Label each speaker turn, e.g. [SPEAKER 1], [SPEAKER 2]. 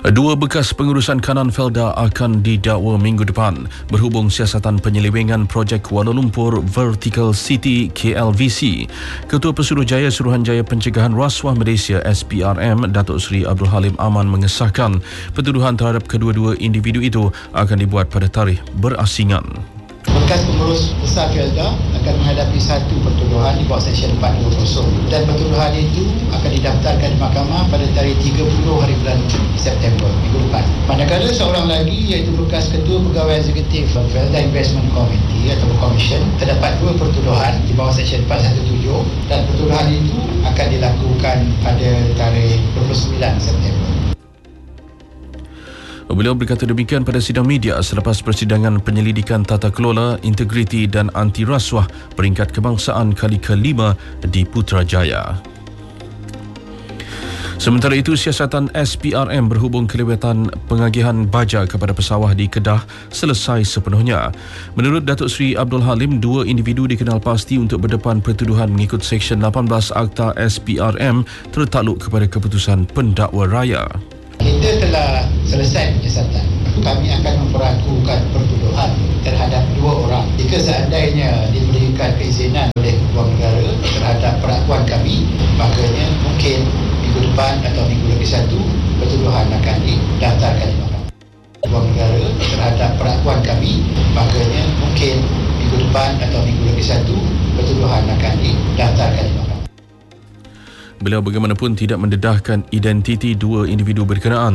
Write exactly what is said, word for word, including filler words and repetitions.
[SPEAKER 1] Dua bekas pengurusan kanan Felda akan didakwa minggu depan berhubung siasatan penyelewengan projek Kuala Lumpur Vertical City K L V C. Ketua Pesuruhjaya Suruhanjaya Pencegahan Rasuah Malaysia S P R M Datuk Seri Abdul Halim Aman mengesahkan pertuduhan terhadap kedua-dua individu itu akan dibuat pada tarikh berasingan.
[SPEAKER 2] Bekas pengurus besar Felda akan menghadapi satu pertuduhan di bawah Seksyen empat dua kosong dan pertuduhan itu akan didaftarkan di mahkamah pada tarikh tiga puluh hari bulan September minggu depan. Manakala seorang lagi iaitu bekas Ketua Pegawai Eksekutif Felda Investment Committee atau Commission terdapat dua pertuduhan di bawah Seksyen empat satu tujuh dan pertuduhan itu akan dilakukan pada tarikh dua puluh sembilan September.
[SPEAKER 1] Beliau berkata demikian pada sidang media selepas persidangan penyelidikan tata kelola, integriti dan anti rasuah peringkat kebangsaan kali kelima di Putrajaya. Sementara itu, siasatan S P R M berhubung kelewatan pengagihan baja kepada pesawah di Kedah selesai sepenuhnya. Menurut Datuk Seri Abdul Halim, dua individu dikenal pasti untuk berdepan pertuduhan mengikut Seksyen lapan belas Akta S P R M tertakluk kepada keputusan pendakwa raya.
[SPEAKER 2] Kita telah selesai penyiasatan. Kami akan memperakukan pertuduhan terhadap dua orang. Jika seandainya diberikan keizinan oleh kedua negara terhadap perakuan kami, makanya mungkin minggu depan atau minggu lagi satu pertuduhan akan didaftarkan di mahkamah. Kedua negara terhadap perakuan kami, makanya mungkin minggu depan atau minggu lagi satu pertuduhan akan didaftarkan di mahkamah.
[SPEAKER 1] Beliau bagaimanapun tidak mendedahkan identiti dua individu berkenaan.